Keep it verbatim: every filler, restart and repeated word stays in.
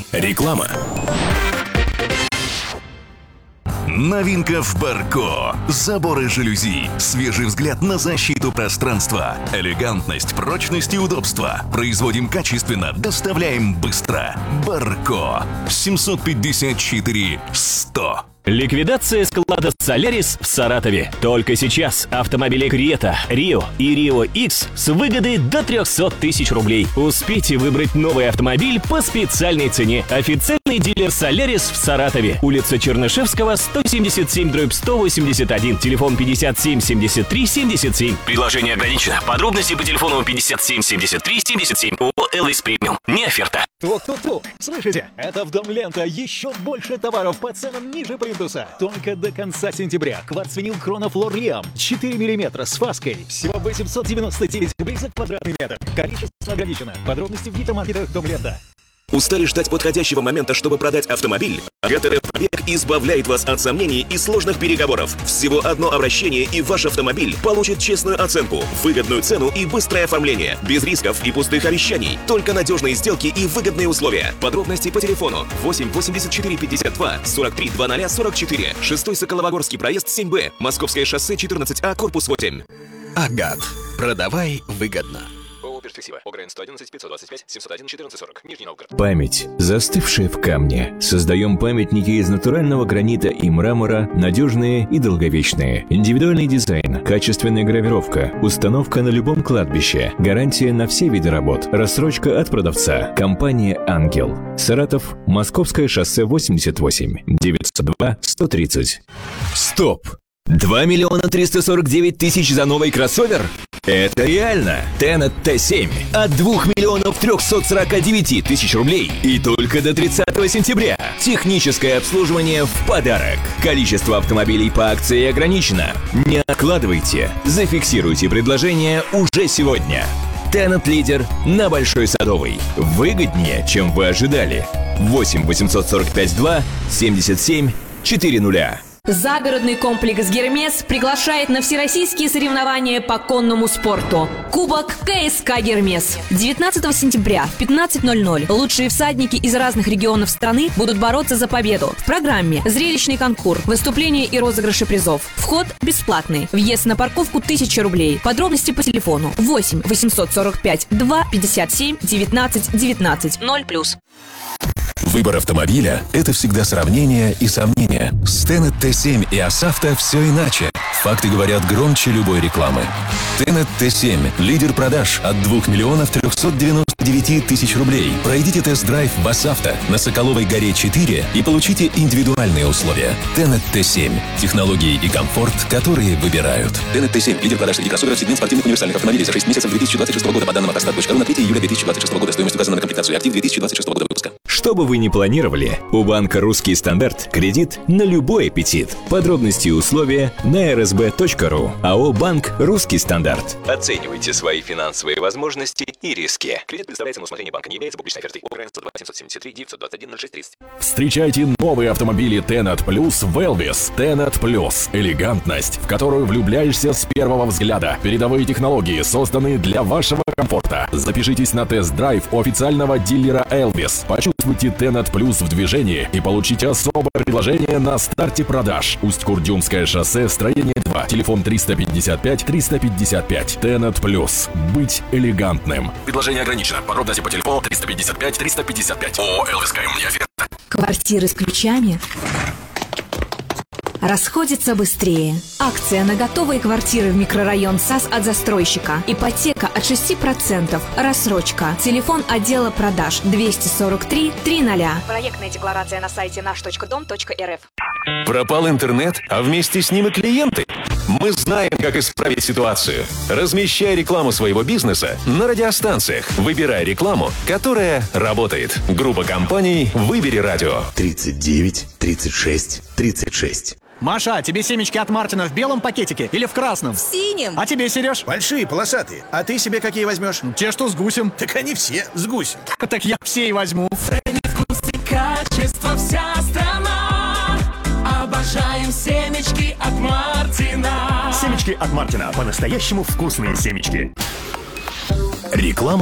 Реклама. Новинка в Барко. Заборы жалюзи. Свежий взгляд на защиту пространства. Элегантность, прочность и удобство. Производим качественно, доставляем быстро. Барко. семьсот пятьдесят четыре сто. Ликвидация склада «Солярис» в Саратове. Только сейчас автомобили Крета, Рио и Рио Икс с выгодой до триста тысяч рублей. Успейте выбрать новый автомобиль по специальной цене. Официальный дилер «Солярис» в Саратове. Улица Чернышевского, сто семьдесят семь дробь сто восемьдесят один. Телефон пятьдесят семь семьдесят три семьдесят семь. Предложение ограничено. Подробности по телефону пятьдесят семь семьдесят три семьдесят семь. ООО «Элвис Премиум». Не оферта. Тук-тук-тук. Слышите? Это в Дом Лента. Еще больше товаров по ценам ниже плинтуса. Только до конца сентября. Кварцвинил Хронофлор Риам. четыре миллиметра с фаской. Всего восемьсот девяносто девять рублей за квадратный метр. Количество ограничено. Подробности в гипермаркетах Дом Лента. Устали ждать подходящего момента, чтобы продать автомобиль? ГТР Пробег избавляет вас от сомнений и сложных переговоров. Всего одно обращение, и ваш автомобиль получит честную оценку, выгодную цену и быстрое оформление. Без рисков и пустых обещаний. Только надежные сделки и выгодные условия. Подробности по телефону восемь восемьдесят четыре пятьдесят два сорок три двадцать сорок четыре. шестой Соколовогорский проезд семь Б. Московское шоссе четырнадцать А, корпус восемь. Агат. Продавай выгодно. Память, застывшая в камне. Создаем памятники из натурального гранита и мрамора, надежные и долговечные. Индивидуальный дизайн, качественная гравировка, установка на любом кладбище, гарантия на все виды работ, рассрочка от продавца. Компания «Ангел». Саратов, Московское шоссе восемьдесят восемь, девятьсот два сто тридцать. Стоп! два миллиона триста сорок девять тысяч за новый кроссовер? Это реально! Тенет Т семь от двух миллионов трехсот сорока девяти тысяч рублей и только до тридцатого сентября. Техническое обслуживание в подарок. Количество автомобилей по акции ограничено. Не откладывайте. Зафиксируйте предложение уже сегодня. Тенет лидер на Большой Садовой. Выгоднее, чем вы ожидали. восемь восемьсот сорок пять два семьдесят семь четыреста. Загородный комплекс «Гермес» приглашает на всероссийские соревнования по конному спорту. Кубок КСК «Гермес». девятнадцатого сентября в пятнадцать ноль ноль лучшие всадники из разных регионов страны будут бороться за победу. В программе зрелищный конкурс, выступления и розыгрыши призов. Вход бесплатный. Въезд на парковку тысяча рублей. Подробности по телефону восемь восемьсот сорок пять два пятьдесят семь девятнадцать девятнадцать ноль плюс. Выбор автомобиля – это всегда сравнение и сомнения. С Тенет Т семь и ОСАВТО все иначе. Факты говорят громче любой рекламы. Тенет Т семь – лидер продаж от двух миллионов трехсот девяноста девяти тысяч рублей. Пройдите тест-драйв в ОСАВТО на Соколовой горе четыре и получите индивидуальные условия. Тенет Т семь – технологии и комфорт, которые выбирают. Тенет Т семь – лидер продаж среди кроссоверов, сегмент спортивных универсальных автомобилей за шесть месяцев две тысячи двадцать шестого года по данным автостат точка ру на третьего июля две тысячи двадцать шестого года. Стоимость указана на комплектацию «Актив» две тысячи двадцать шестого года выпуска. Что бы вы ни планировали, у банка «Русский стандарт» кредит на любой аппетит. Подробности и условия на эр эс бэ точка ру. АО «Банк Русский стандарт». Оценивайте свои финансовые возможности и риски. Кредит предоставляется на усмотрение банка, не является публичной офертой. ОГРН сто два семьсот семьдесят три девятьсот двадцать один ноль шесть тридцать. Встречайте новые автомобили Тенет Плюс в Элвис. Тенет Плюс. Элегантность, в которую влюбляешься с первого взгляда. Передовые технологии, созданные для вашего комфорта. Запишитесь на тест-драйв у официального дилера Элвис. Почувствуйте Тенет Плюс в движении и получите особое предложение на старте продаж. Усть-Курдюмское шоссе, строение два. Телефон триста пятьдесят пять триста пятьдесят пять. Тенет Плюс. Быть элегантным. Предложение ограничено. Подробности по телефону триста пятьдесят пять триста пятьдесят пять. ООО «Элвис КМ» не оферта. Квартиры с ключами расходится быстрее. Акция на готовые квартиры в микрорайон САС от застройщика. Ипотека от шести процентов. Рассрочка. Телефон отдела продаж двести сорок три триста. Проектная декларация на сайте наш точка дом точка эр эф. Пропал интернет, а вместе с ним и клиенты? Мы знаем, как исправить ситуацию. Размещай рекламу своего бизнеса на радиостанциях. Выбирай рекламу, которая работает. Группа компаний «Выбери радио». тридцать девять тридцать шесть тридцать шесть. Маша, тебе семечки от Мартина в белом пакетике или в красном? В синем. А тебе, Сереж? Большие, полосатые. А ты себе какие возьмешь? Те, что с гусем. Так они все с гусем. Так я все и возьму. Средний вкус и качество, вся страна. Обожаем семечки от Мартина. Семечки от Мартина. По-настоящему вкусные семечки. Реклама